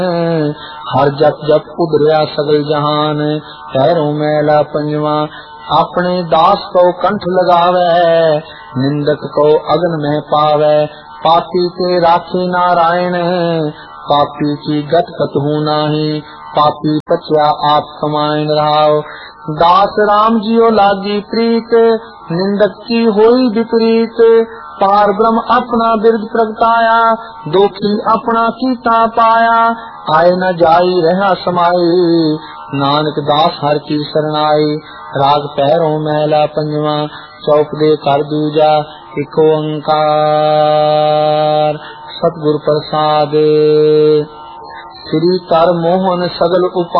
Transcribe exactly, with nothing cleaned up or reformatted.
हर जप जप उधरिया सगल जहान। पैरों मैला पंजवा अपने दास को कंठ लगावे, निंदक को अग्न में पावे। पापी के राखे नारायण, पापी की गत कतहु नाही। पापी पचया आप कमाइन रहाओ। दास राम जियो लागी प्रीत, निंदक की होई विपरीत। पार ब्रह्म अपना बिरद प्रगटाया, दोखी अपना कीता पाया। आए न जाई रहा समाई, नानक दास हर की शरणाई। राग पैरों मैला पंजवा, चौप दे कर दूजा एक ओंकार। सतगुर प्रसाद। श्री कर मोहन सगल उपा